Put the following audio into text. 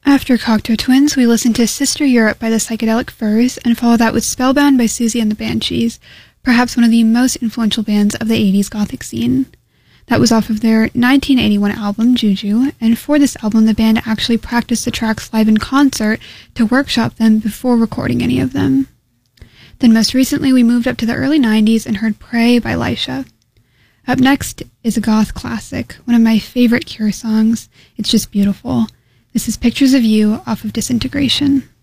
After Cocteau Twins, we listened to Sister Europe by the Psychedelic Furs and follow that with Spellbound by Susie and the Banshees, perhaps one of the most influential bands of the 80s Gothic scene. That was off of their 1981 album, Juju, and for this album the band actually practiced the tracks live in concert to workshop them before recording any of them. Then most recently we moved up to the early 90s and heard Pray by Lisha. Up next is a goth classic, one of my favorite Cure songs. It's just beautiful. This is Pictures of You off of Disintegration.